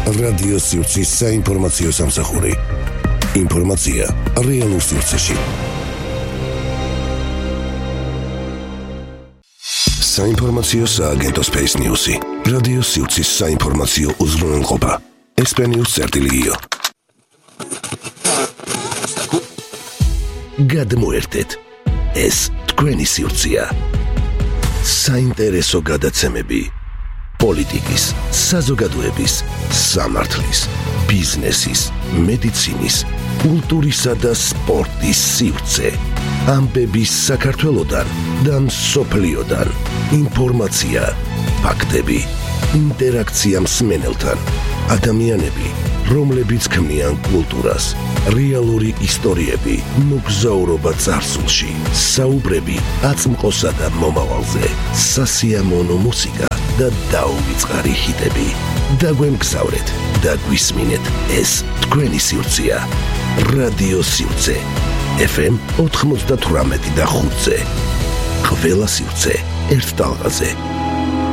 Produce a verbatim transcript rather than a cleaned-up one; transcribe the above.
რადიო სივრცის საინფორმაციო სამსახური. ინფორმაცია რეალურ სივრცეში. საინფორმაციო სააგენტო Space News-ი. რადიო სივრცის საინფორმაციო უზრუნველყოფა. ესპენიუს წერტილიო. გადმოერთეთ. ეს თქვენი სივრცეა. საინტერესო გადაცემები. პოლიტიკის, საზოგადოების, სამართლის, ბიზნესის, მედიცინის, კულტურისა და სპორტის სივრცე. ამბების საქართველოდან და მსოფლიოდან. ინფორმაცია, ფაქტები, ინტერაქცია მსმენელთან. ადამიანები, რომლებიც ქმნიან კულტურას, რეალური ისტორიები, მოგზაურობა წარსულში, საუბრები აწმყოსა და მომავალზე, სასიამოვნო მუსიკა და დაუვიწყარი ჰიტები. დაგვემგზავრეთ და გვისმინეთ, ეს თქვენი სივრცეა. რადიო სივრცე ეფ ემ ოთხმოცდათვრამეტი და ხუთზე. ყველა სივრცე ერთ ტალღაზე.